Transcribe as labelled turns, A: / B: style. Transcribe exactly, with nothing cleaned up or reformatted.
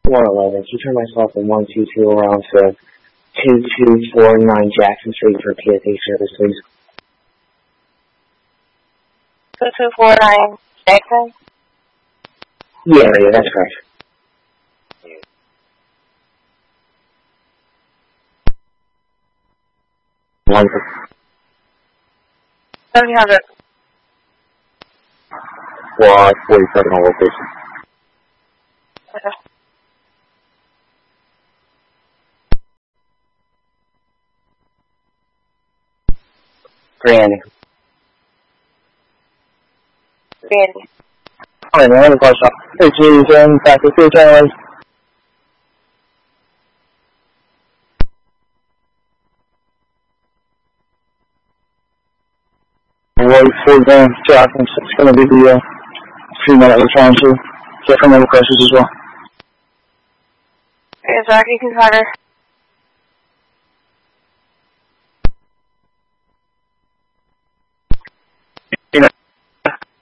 A: one eleven. Can you turn myself from one two two around to two two four nine Jackson Street for P S A service, please?
B: two two four nine Jackson?
A: Yeah, yeah, that's correct. Wonderful.
B: seven hundred.
A: Squad forty-seven on location.
B: Okay.
A: Granny.
B: Granny.
A: Alright, man, let me call shop. Hey, G, then, back to two channels. Roy Ford Van Jackson, it's going to be the uh, female that we're trying to get from other questions as well.
B: Okay, Zach, you can cover.